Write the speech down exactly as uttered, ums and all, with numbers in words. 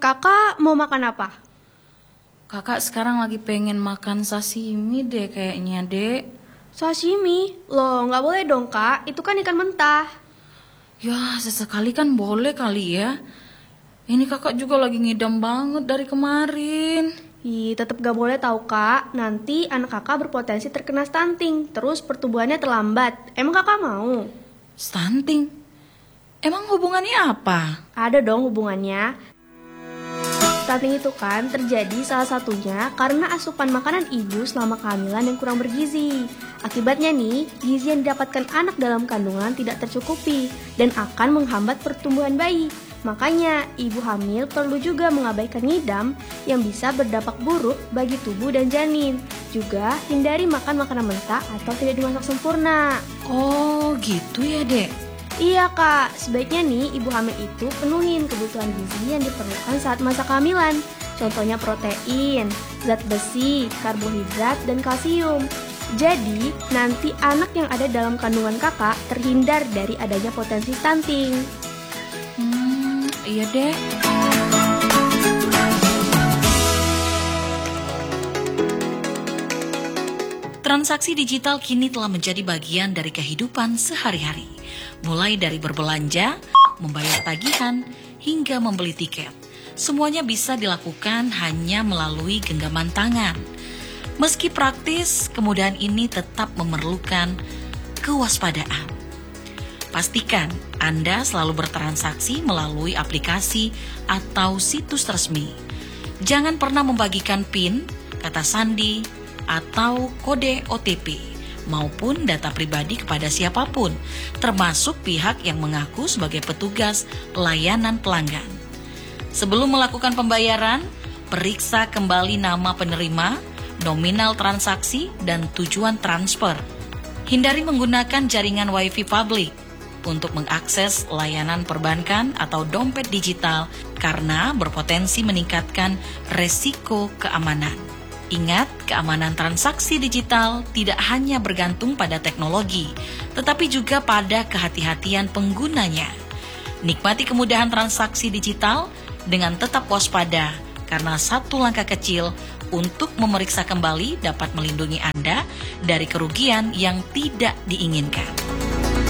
Kakak mau makan apa? Kakak sekarang lagi pengen makan sashimi deh kayaknya, Dek. Sashimi? Loh, nggak boleh dong, Kak. Itu kan ikan mentah. Ya, sesekali kan boleh kali ya. Ini kakak juga lagi ngidam banget dari kemarin. Ih, tetap gak boleh tahu, Kak. Nanti anak kakak berpotensi terkena stunting, terus pertumbuhannya terlambat. Emang kakak mau? Stunting? Emang hubungannya apa? Ada dong hubungannya. Stunting itu kan terjadi salah satunya karena asupan makanan ibu selama kehamilan yang kurang bergizi. Akibatnya nih, gizi yang didapatkan anak dalam kandungan tidak tercukupi dan akan menghambat pertumbuhan bayi. Makanya, ibu hamil perlu juga mengabaikan ngidam yang bisa berdampak buruk bagi tubuh dan janin. Juga hindari makan makanan mentah atau tidak dimasak sempurna. Oh, gitu ya, Dek. Iya Kak, sebaiknya nih ibu hamil itu penuhin kebutuhan gizi yang diperlukan saat masa kehamilan. Contohnya protein, zat besi, karbohidrat, dan kalsium. Jadi, nanti anak yang ada dalam kandungan kakak terhindar dari adanya potensi stunting. Hmm, iya deh. Transaksi digital kini telah menjadi bagian dari kehidupan sehari-hari. Mulai dari berbelanja, membayar tagihan, hingga membeli tiket. Semuanya bisa dilakukan hanya melalui genggaman tangan. Meski praktis, kemudahan ini tetap memerlukan kewaspadaan. Pastikan Anda selalu bertransaksi melalui aplikasi atau situs resmi. Jangan pernah membagikan PIN, kata sandi, atau kode O T P maupun data pribadi kepada siapapun, termasuk pihak yang mengaku sebagai petugas layanan pelanggan. Sebelum melakukan pembayaran, periksa kembali nama penerima, nominal transaksi, dan tujuan transfer. Hindari menggunakan jaringan Wi-Fi publik untuk mengakses layanan perbankan atau dompet digital karena berpotensi meningkatkan resiko keamanan. Ingat, keamanan transaksi digital tidak hanya bergantung pada teknologi, tetapi juga pada kehati-hatian penggunanya. Nikmati kemudahan transaksi digital dengan tetap waspada, karena satu langkah kecil untuk memeriksa kembali dapat melindungi Anda dari kerugian yang tidak diinginkan.